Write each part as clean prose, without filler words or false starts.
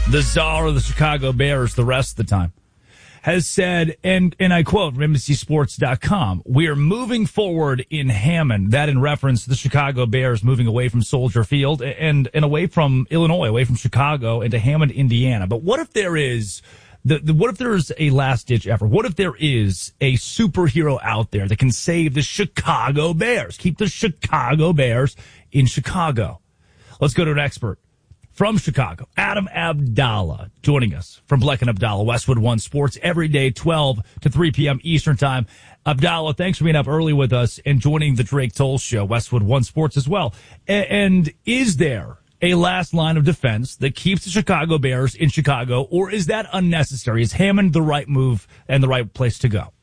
the czar of the Chicago Bears the rest of the time, has said, and I quote from NBCSports.com, "We are moving forward in Hammond," that in reference to the Chicago Bears moving away from Soldier Field and away from Illinois, away from Chicago, into Hammond, Indiana. But what if there is what if there's a last-ditch effort? What if there is a superhero out there that can save the Chicago Bears, keep the Chicago Bears in Chicago? Let's go to an expert from Chicago, Adam Abdallah, joining us from Bleck and Abdallah, Westwood One Sports, every day, 12 to 3 p.m. Eastern Time. Abdallah, thanks for being up early with us and joining the Drake Toll Show, Westwood One Sports as well. And is there a last line of defense that keeps the Chicago Bears in Chicago, or is that unnecessary? Is Hammond the right move and the right place to go?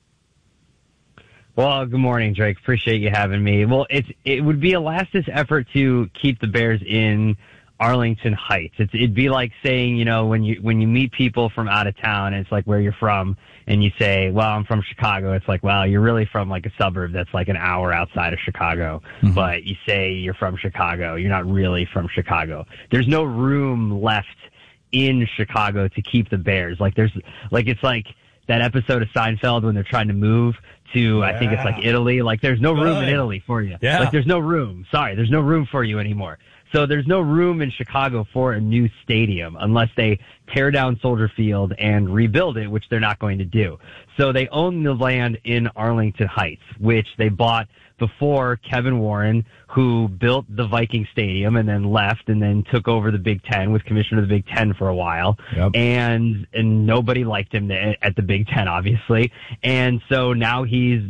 Well, good morning, Drake. Appreciate you having me. Well, it would be a last-ditch effort to keep the Bears in Arlington Heights. It'd be like saying, you know, when you meet people from out of town, and it's like where you're from, and you say, well, I'm from Chicago. It's like, well, you're really from like a suburb that's like an hour outside of Chicago. Mm-hmm. But you say you're from Chicago. You're not really from Chicago. There's no room left in Chicago to keep the Bears. It's like that episode of Seinfeld when they're trying to move to, I think it's like Italy. Like there's no room in Italy for you. Yeah. Like there's no room. Sorry, there's no room for you anymore. So there's no room in Chicago for a new stadium unless they tear down Soldier Field and rebuild it, which they're not going to do. So they own the land in Arlington Heights, which they bought before Kevin Warren, who built the Viking Stadium and then left and then took over the Big Ten, was commissioner of the Big Ten for a while. Yep. And nobody liked him at the Big Ten, obviously. And so now he's,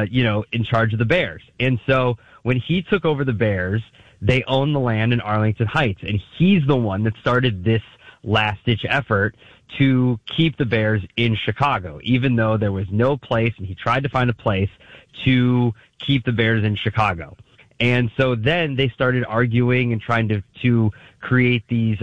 in charge of the Bears. And so when he took over the Bears, they own the land in Arlington Heights, and he's the one that started this last-ditch effort to keep the Bears in Chicago, even though there was no place, and he tried to find a place to keep the Bears in Chicago. And so then they started arguing and trying to create these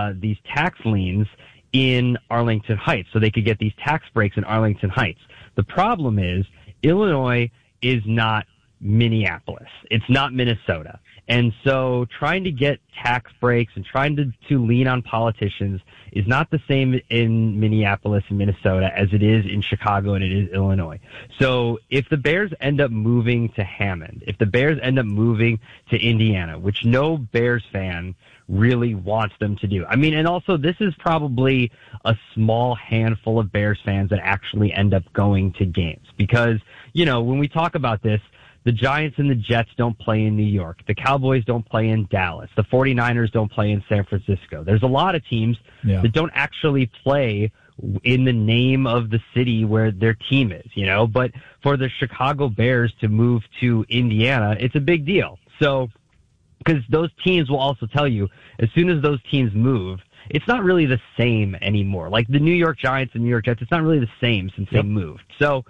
tax liens in Arlington Heights so they could get these tax breaks in Arlington Heights. The problem is Illinois is not Minneapolis. It's not Minnesota. And so trying to get tax breaks and trying to lean on politicians is not the same in Minneapolis and Minnesota as it is in Chicago and it is Illinois. So if the Bears end up moving to Hammond, if the Bears end up moving to Indiana, which no Bears fan really wants them to do. I mean, and also this is probably a small handful of Bears fans that actually end up going to games because, when we talk about this, the Giants and the Jets don't play in New York. The Cowboys don't play in Dallas. The 49ers don't play in San Francisco. There's a lot of teams that don't actually play in the name of the city where their team is, But for the Chicago Bears to move to Indiana, it's a big deal. So, because those teams will also tell you, as soon as those teams move, it's not really the same anymore. Like the New York Giants and New York Jets, it's not really the same since they moved. So,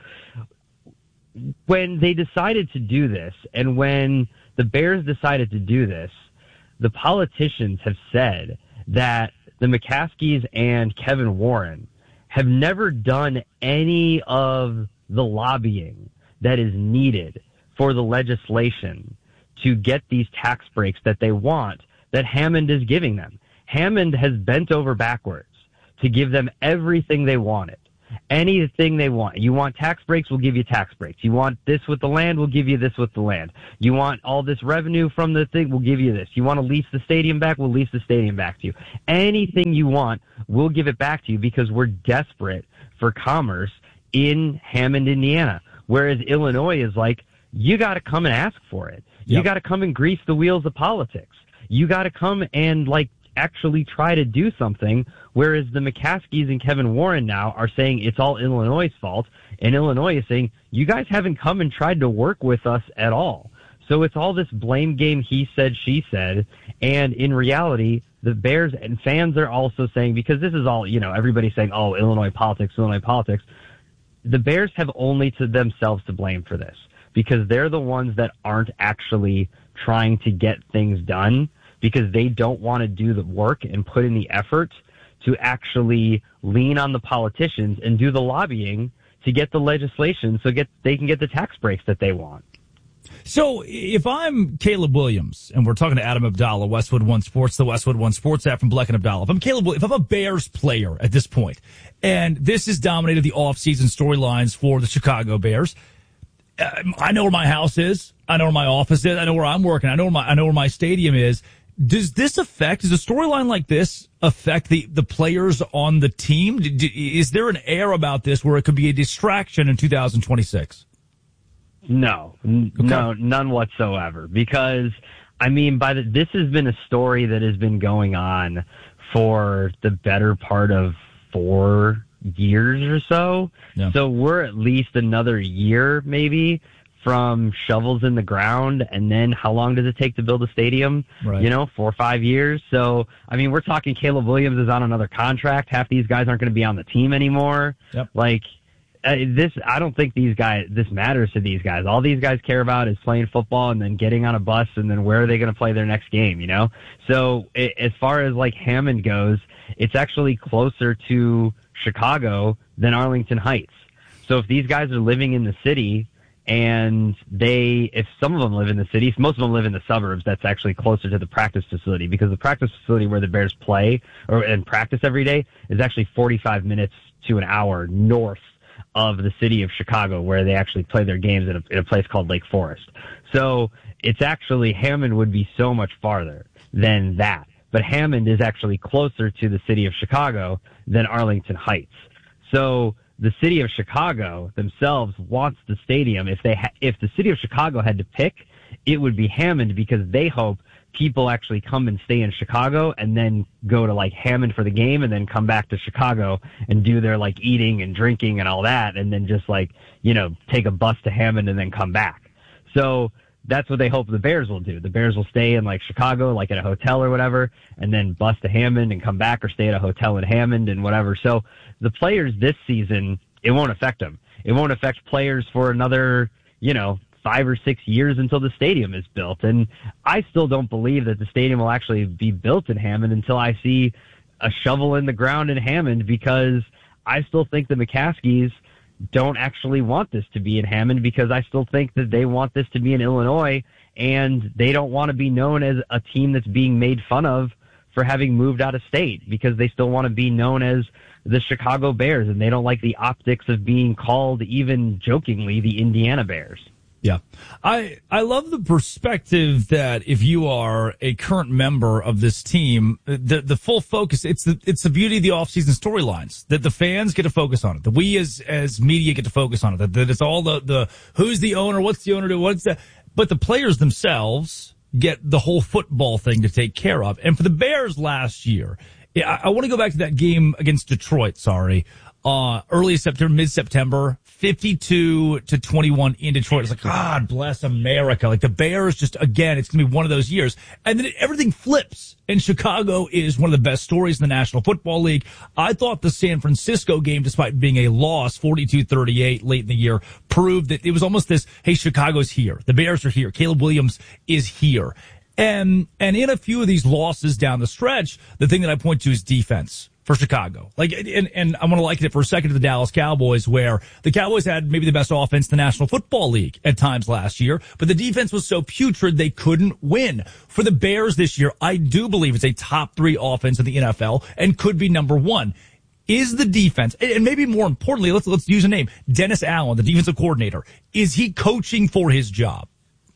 when they decided to do this, and when the Bears decided to do this, the politicians have said that the McCaskies and Kevin Warren have never done any of the lobbying that is needed for the legislation to get these tax breaks that they want that Hammond is giving them. Hammond has bent over backwards to give them everything they wanted. Anything they want. You want tax breaks, we'll give you tax breaks. You want this with the land, we'll give you this with the land. You want all this revenue from the thing, we'll give you this. You want to lease the stadium back, we'll lease the stadium back to you. Anything you want, we'll give it back to you because we're desperate for commerce in Hammond, Indiana. Whereas Illinois is like, you got to come and ask for it. Yep. You got to come and grease the wheels of politics. You got to come and actually try to do something, whereas the McCaskies and Kevin Warren now are saying it's all Illinois' fault, and Illinois is saying, you guys haven't come and tried to work with us at all. So it's all this blame game, he said, she said, and in reality, the Bears and fans are also saying, because this is all, everybody's saying, oh, Illinois politics, the Bears have only to themselves to blame for this, because they're the ones that aren't actually trying to get things done, because they don't want to do the work and put in the effort to actually lean on the politicians and do the lobbying to get the legislation so they can get the tax breaks that they want. So if I'm Caleb Williams, and we're talking to Adam Abdallah, Westwood One Sports, the Westwood One Sports app from Bleck and Abdallah. If I'm a Bears player at this point, and this has dominated the offseason storylines for the Chicago Bears, I know where my house is. I know where my office is. I know where I'm working. I know where my stadium is. Does a storyline like this affect the players on the team? Is there an air about this where it could be a distraction in 2026? No, none whatsoever. Because, I mean, this has been a story that has been going on for the better part of 4 years or so. Yeah. So we're at least another year, maybe, from shovels in the ground, and then how long does it take to build a stadium? Right. 4 or 5 years. So, I mean, we're talking Caleb Williams is on another contract. Half these guys aren't going to be on the team anymore. Yep. I don't think this matters to these guys. All these guys care about is playing football and then getting on a bus and then where are they going to play their next game, So as far as Hammond goes, it's actually closer to Chicago than Arlington Heights. So if these guys are living in the city, and if some of them live in the city, most of them live in the suburbs, that's actually closer to the practice facility, because the practice facility where the Bears play and practice every day is actually 45 minutes to an hour north of the city of Chicago, where they actually play their games in a place called Lake Forest. So it's actually, Hammond would be so much farther than that. But Hammond is actually closer to the city of Chicago than Arlington Heights. So the city of Chicago themselves wants the stadium. If the city of Chicago had to pick, it would be Hammond, because they hope people actually come and stay in Chicago and then go to Hammond for the game and then come back to Chicago and do their eating and drinking and all that, and then just take a bus to Hammond and then come back. So that's what they hope the Bears will do. The Bears will stay in Chicago, at a hotel or whatever, and then bus to Hammond and come back, or stay at a hotel in Hammond and whatever. So the players this season, it won't affect them. It won't affect players for another, 5 or 6 years until the stadium is built. And I still don't believe that the stadium will actually be built in Hammond until I see a shovel in the ground in Hammond, because I still think the McCaskies don't actually want this to be in Hammond, because I still think that they want this to be in Illinois, and they don't want to be known as a team that's being made fun of for having moved out of state, because they still want to be known as the Chicago Bears, and they don't like the optics of being called, even jokingly, the Indiana Bears. Yeah. I love the perspective that if you are a current member of this team, the full focus, it's the beauty of the offseason storylines, that the fans get to focus on it, that we as media get to focus on it, that it's all the who's the owner, what's the owner do, what's that, but the players themselves get the whole football thing to take care of. And for the Bears last year, I want to go back to that game against Detroit, early September, mid-September, 52-21 in Detroit. It's God bless America. The Bears just, again, it's going to be one of those years. And then everything flips. And Chicago is one of the best stories in the National Football League. I thought the San Francisco game, despite being a loss, 42-38 late in the year, proved that it was almost this, hey, Chicago's here. The Bears are here. Caleb Williams is here. And in a few of these losses down the stretch, the thing that I point to is defense for Chicago. And I want to liken it for a second to the Dallas Cowboys, where the Cowboys had maybe the best offense in the National Football League at times last year, but the defense was so putrid they couldn't win. For the Bears this year, I do believe it's a top 3 offense in the NFL and could be number 1. Is the defense, and maybe more importantly, let's use a name, Dennis Allen, the defensive coordinator, is he coaching for his job?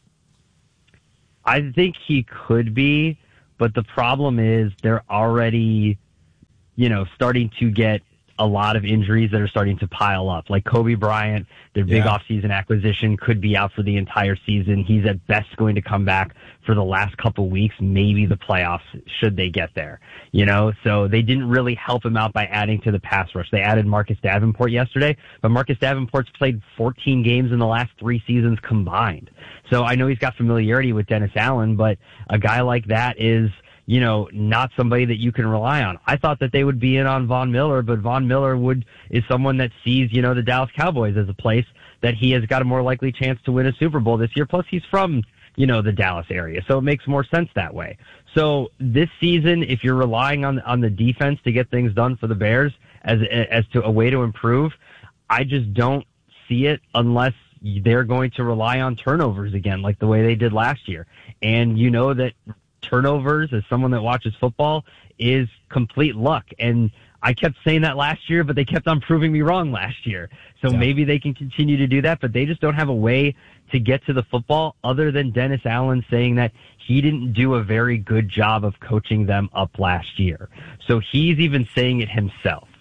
I think he could be, but the problem is they're already, starting to get a lot of injuries that are starting to pile up. Like Kobe Bryant, their big offseason acquisition, could be out for the entire season. He's at best going to come back for the last couple weeks, maybe the playoffs, should they get there. So they didn't really help him out by adding to the pass rush. They added Marcus Davenport yesterday, but Marcus Davenport's played 14 games in the last 3 seasons combined. So I know he's got familiarity with Dennis Allen, but a guy like that is, not somebody that you can rely on. I thought that they would be in on Von Miller, but Von Miller is someone that sees, the Dallas Cowboys as a place that he has got a more likely chance to win a Super Bowl this year. Plus he's from, the Dallas area. So it makes more sense that way. So this season, if you're relying on the defense to get things done for the Bears as to a way to improve, I just don't see it unless they're going to rely on turnovers again, like the way they did last year. And you know that turnovers, as someone that watches football, is complete luck. And I kept saying that last year, but they kept on proving me wrong last year. So maybe they can continue to do that, but they just don't have a way to get to the football other than Dennis Allen saying that he didn't do a very good job of coaching them up last year. So he's even saying it himself.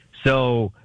So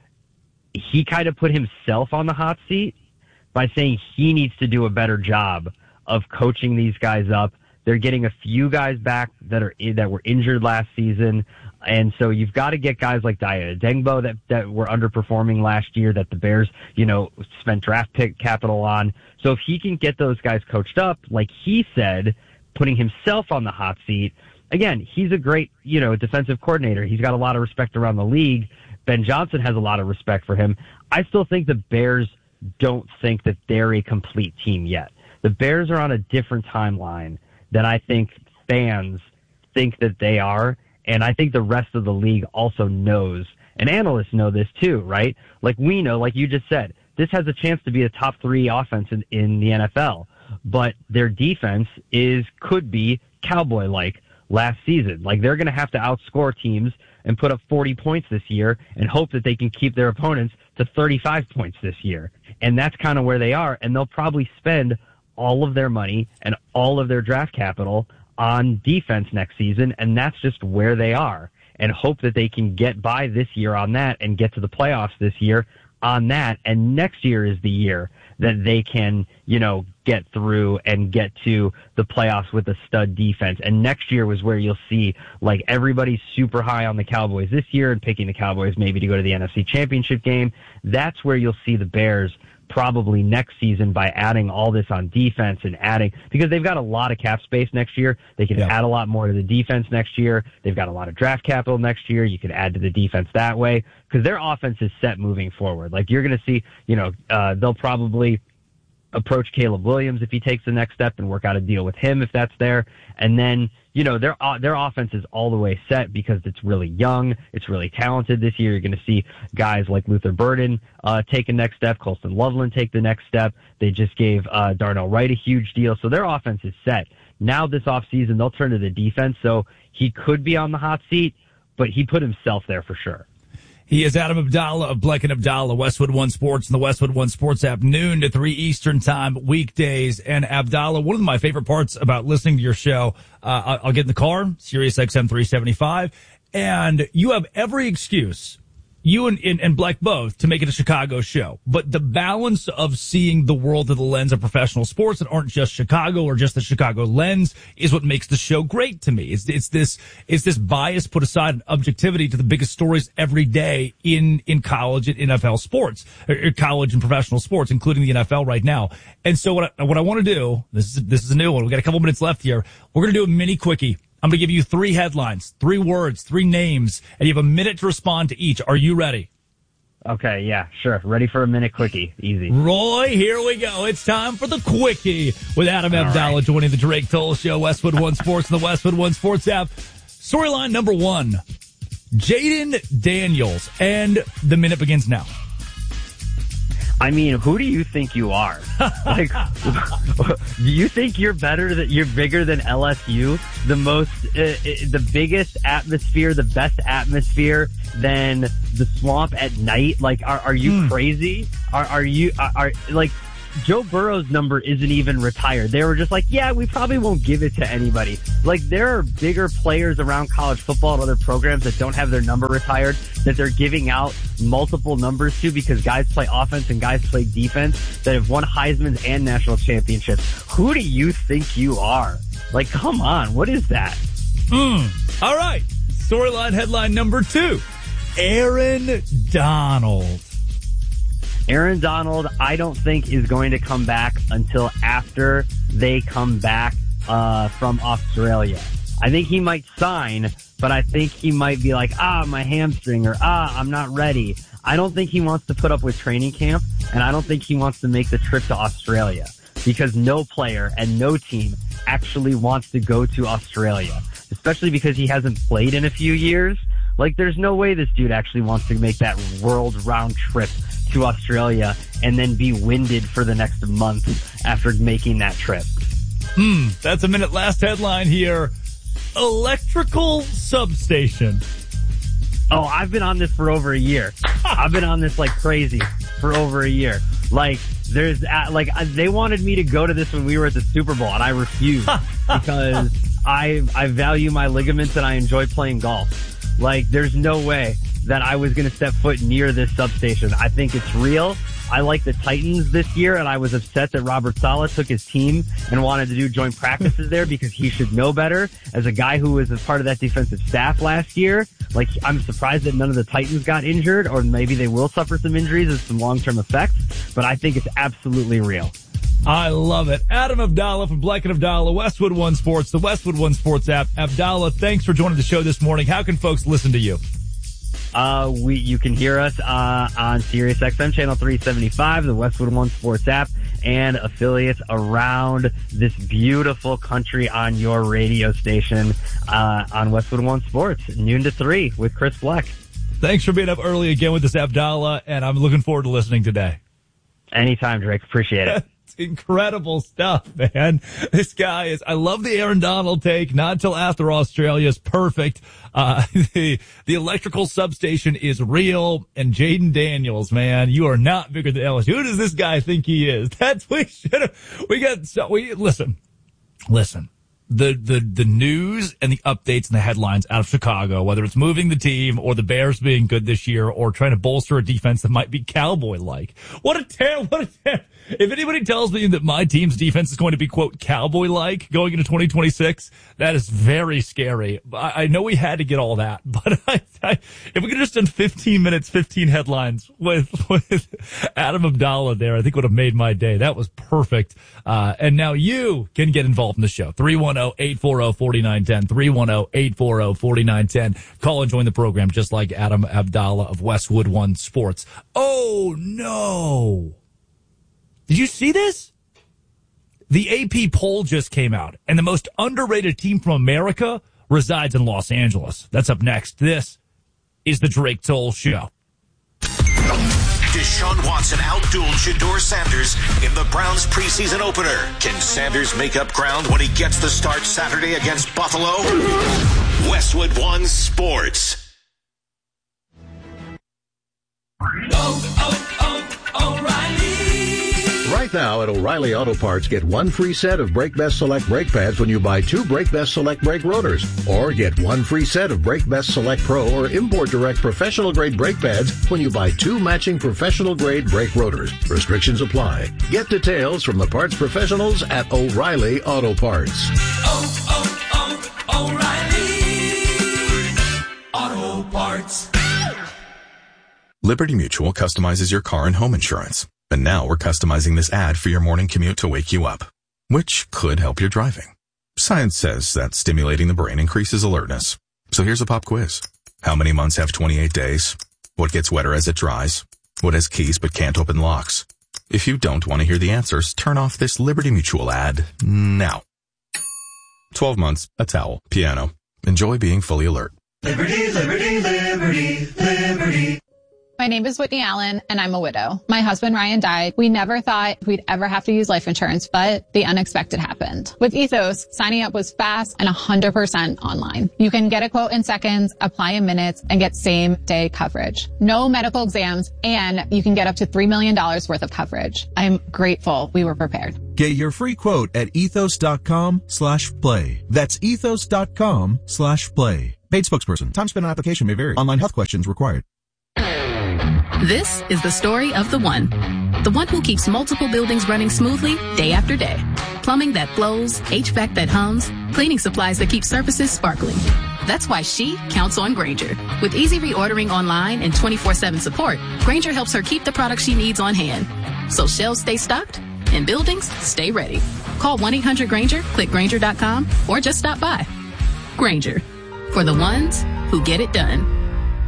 he kind of put himself on the hot seat by saying he needs to do a better job of coaching these guys up. They're getting a few guys back that were injured last season. And so you've got to get guys like Daya Dengbo that were underperforming last year that the Bears, spent draft pick capital on. So if he can get those guys coached up, like he said, putting himself on the hot seat, again, he's a great, defensive coordinator. He's got a lot of respect around the league. Ben Johnson has a lot of respect for him. I still think the Bears don't think that they're a complete team yet. The Bears are on a different timeline than I think fans think that they are. And I think the rest of the league also knows, and analysts know this too, right? Like we know, like you just said, this has a chance to be a top 3 offense in the NFL, but their defense could be Cowboy-like last season. Like they're going to have to outscore teams and put up 40 points this year and hope that they can keep their opponents to 35 points this year. And that's kind of where they are. And they'll probably spend all of their money and all of their draft capital on defense next season, and that's just where they are, and hope that they can get by this year on that and get to the playoffs this year on that, and next year is the year that they can, get through and get to the playoffs with a stud defense. And next year was where you'll see, like, everybody's super high on the Cowboys this year and picking the Cowboys maybe to go to the NFC Championship game. That's where you'll see the Bears probably next season by adding all this on defense and adding, because they've got a lot of cap space next year. They can add a lot more to the defense next year. They've got a lot of draft capital next year. You could add to the defense that way because their offense is set moving forward. Like you're going to see, they'll probably approach Caleb Williams if he takes the next step and work out a deal with him if that's there. And then, their offense is all the way set because it's really young. It's really talented this year. You're going to see guys like Luther Burden take a next step, Colston Loveland take the next step. They just gave Darnell Wright a huge deal. So their offense is set. Now this offseason, they'll turn to the defense. So he could be on the hot seat, but he put himself there for sure. He is Adam Abdallah of Bleck and Abdallah, Westwood One Sports, and the Westwood One Sports app, noon to 3 Eastern time, weekdays. And Abdallah, one of my favorite parts about listening to your show, I'll get in the car, Sirius XM 375, and you have every excuse, you and Bleck both, to make it a Chicago show. But the balance of seeing the world through the lens of professional sports that aren't just Chicago or just the Chicago lens is what makes the show great to me. It's this bias put aside and objectivity to the biggest stories every day in college and NFL sports, or college and professional sports, including the NFL right now. And so what I want to do, this is a new one. We got a couple minutes left here. We're going to do a mini quickie. I'm going to give you 3 headlines, 3 words, 3 names, and you have a minute to respond to each. Are you ready? Okay, yeah, sure. Ready for a minute quickie. Easy. Roy, here we go. It's time for the quickie with Adam Abdallah joining the Drake Toll Show, Westwood One Sports, and the Westwood One Sports app. Storyline number 1, Jaden Daniels, and the minute begins now. I mean, who do you think you are? Like, do you think you're you're bigger than LSU? The biggest atmosphere, the best atmosphere than the swamp at night? Like, are you crazy? Are like, Joe Burrow's number isn't even retired. They were just like, yeah, we probably won't give it to anybody. Like, there are bigger players around college football and other programs that don't have their number retired that they're giving out multiple numbers to because guys play offense and guys play defense that have won Heisman's and national championships. Who do you think you are? Like, come on. What is that? All right. Storyline headline number 2, Aaron Donald. Aaron Donald, I don't think is going to come back until after they come back from Australia. I think he might sign, but I think he might be like, my hamstring, or I'm not ready. I don't think he wants to put up with training camp, and I don't think he wants to make the trip to Australia because no player and no team actually wants to go to Australia, especially because he hasn't played in a few years. Like, there's no way this dude actually wants to make that world round trip to Australia and then be winded for the next month after making that trip. That's a minute. Last headline here. Electrical substation. Oh, I've been on this for over a year. I've been on this like crazy for over a year. Like, they wanted me to go to this when we were at the Super Bowl, and I refused because I value my ligaments and I enjoy playing golf. Like, there's no way that I was going to step foot near this substation. I think it's real. I like the Titans this year, and I was upset that Robert Saleh took his team and wanted to do joint practices there because he should know better. As a guy who was a part of that defensive staff last year, like, I'm surprised that none of the Titans got injured, or maybe they will suffer some injuries and some long-term effects, but I think it's absolutely real. I love it. Adam Abdallah from Bleck and Abdallah, Westwood One Sports, the Westwood One Sports app. Abdallah, thanks for joining the show this morning. How can folks listen to you? You can hear us on Sirius XM channel 375, the Westwood One Sports app, and affiliates around this beautiful country on your radio station on Westwood One Sports, noon to 3 with Chris Bleck. Thanks for being up early again with us, Abdallah, and I'm looking forward to listening today. Anytime, Drake. Appreciate it. Incredible stuff, man. This guy is, I love the Aaron Donald take, not until after Australia is perfect. The electrical substation is real, and Jaden Daniels, man, you are not bigger than LSU. Who does this guy think he is? Listen. The news and the updates and the headlines out of Chicago, whether it's moving the team or the Bears being good this year or trying to bolster a defense that might be Cowboy-like. What a terrible. If anybody tells me that my team's defense is going to be, quote, Cowboy-like going into 2026, that is very scary. I know we had to get all that, but if we could have just done 15 minutes, 15 headlines with Adam Abdallah there, I think would have made my day. That was perfect. And now you can get involved in the show. 310-840-4910. 310-840-4910. Call and join the program just like Adam Abdallah of Westwood One Sports. Oh, no. Did you see this? The AP poll just came out, and the most underrated team from America resides in Los Angeles. That's up next. This is the Drake Toll Show. Deshaun Watson outdueled Shedeur Sanders in the Browns preseason opener. Can Sanders make up ground when he gets the start Saturday against Buffalo? Westwood One Sports. O'Reilly. Right now at O'Reilly Auto Parts, get one free set of Brake Best Select brake pads when you buy two Brake Best Select brake rotors. Or get one free set of Brake Best Select Pro or Import Direct professional grade brake pads when you buy two matching professional grade brake rotors. Restrictions apply. Get details from the parts professionals at O'Reilly Auto Parts. O'Reilly Auto Parts. Liberty Mutual customizes your car and home insurance. And now we're customizing this ad for your morning commute to wake you up, which could help your driving. Science says that stimulating the brain increases alertness. So here's a pop quiz. How many months have 28 days? What gets wetter as it dries? What has keys but can't open locks? If you don't want to hear the answers, turn off this Liberty Mutual ad now. 12 months, a towel, piano. Enjoy being fully alert. Liberty, liberty, liberty, liberty. My name is Whitney Allen, and I'm a widow. My husband, Ryan, died. We never thought we'd ever have to use life insurance, but the unexpected happened. With Ethos, signing up was fast and 100% online. You can get a quote in seconds, apply in minutes, and get same-day coverage. No medical exams, and you can get up to $3 million worth of coverage. I'm grateful we were prepared. Get your free quote at ethos.com/play. That's ethos.com/play. Paid spokesperson. Time spent on application may vary. Online health questions required. This is the story of the one who keeps multiple buildings running smoothly day after day. Plumbing that flows, HVAC that hums, cleaning supplies that keep surfaces sparkling. That's why she counts on Grainger. With easy reordering online and 24/7 support, Grainger helps her keep the products she needs on hand. So shelves stay stocked and buildings stay ready. Call 1-800-GRAINGER, click Grainger.com, or just stop by. Grainger, for the ones who get it done.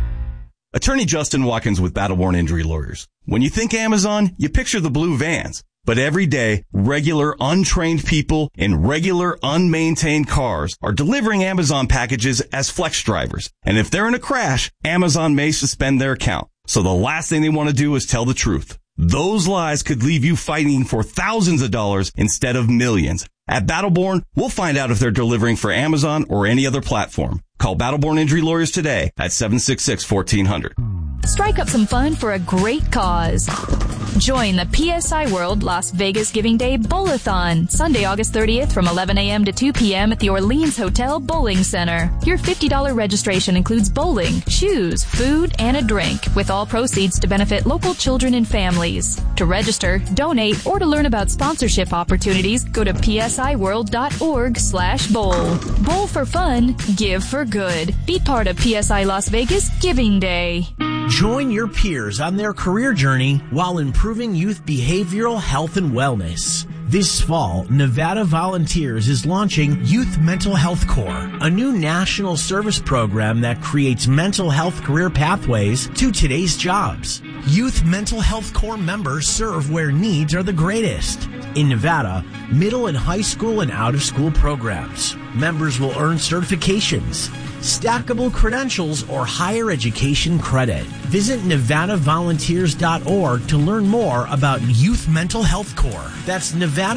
Attorney Justin Watkins with Battle Born Injury Lawyers. When you think Amazon, you picture the blue vans. But every day, regular untrained people in regular unmaintained cars are delivering Amazon packages as flex drivers. And if they're in a crash, Amazon may suspend their account. So the last thing they want to do is tell the truth. Those lies could leave you fighting for thousands of dollars instead of millions. At Battleborn, we'll find out if they're delivering for Amazon or any other platform. Call Battleborn Injury Lawyers today at 766-1400. Strike up some fun for a great cause. Join the PSI World Las Vegas Giving Day Bowl-a-thon, Sunday, August 30th from 11 a.m. to 2 p.m. at the Orleans Hotel Bowling Center. Your $50 registration includes bowling, shoes, food, and a drink, with all proceeds to benefit local children and families. To register, donate, or to learn about sponsorship opportunities, go to psiworld.org/bowl. Bowl for fun, give for good. Be part of PSI Las Vegas Giving Day. Join your peers on their career journey while improving youth behavioral health and wellness. This fall, Nevada Volunteers is launching Youth Mental Health Corps, a new national service program that creates mental health career pathways to today's jobs. Youth Mental Health Corps members serve where needs are the greatest. In Nevada, middle and high school and out-of-school programs. Members will earn certifications, stackable credentials, or higher education credit. Visit NevadaVolunteers.org to learn more about Youth Mental Health Corps. That's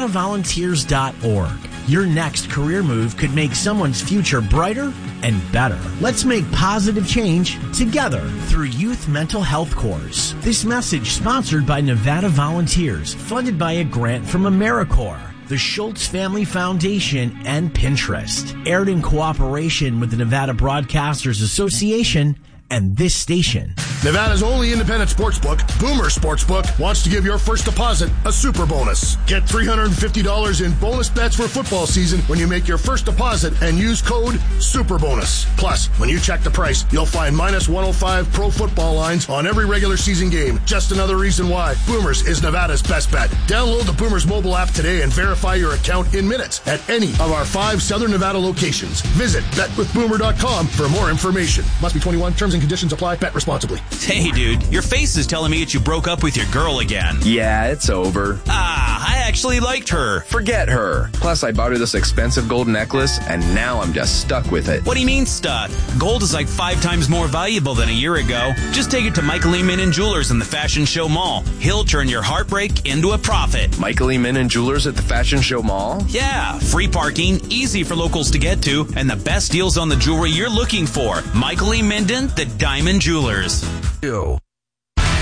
NevadaVolunteers.org. Your next career move could make someone's future brighter and better. Let's make positive change together through Youth Mental Health Corps. This message sponsored by Nevada Volunteers, funded by a grant from AmeriCorps, the Schultz Family Foundation, and Pinterest. Aired in cooperation with the Nevada Broadcasters Association and this station. Nevada's only independent sportsbook, Boomer Sportsbook, wants to give your first deposit a super bonus. Get $350 in bonus bets for football season when you make your first deposit and use code SUPERBONUS. Plus, when you check the price, you'll find minus 105 pro football lines on every regular season game. Just another reason why Boomers is Nevada's best bet. Download the Boomers mobile app today and verify your account in minutes at any of our 5 Southern Nevada locations. Visit betwithboomer.com for more information. Must be 21. Terms and conditions apply. Bet responsibly. Hey, dude, your face is telling me that you broke up with your girl again. Yeah, it's over. I actually liked her. Forget her. Plus, I bought her this expensive gold necklace, and now I'm just stuck with it. What do you mean stuck? Gold is like 5 times more valuable than a year ago. Just take it to Michael E. Minnan Jewelers in the Fashion Show Mall. He'll turn your heartbreak into a profit. Michael E. Minnan Jewelers at the Fashion Show Mall? Yeah, free parking, easy for locals to get to, and the best deals on the jewelry you're looking for. Michael E. Minden, the Diamond Jewelers. Ew.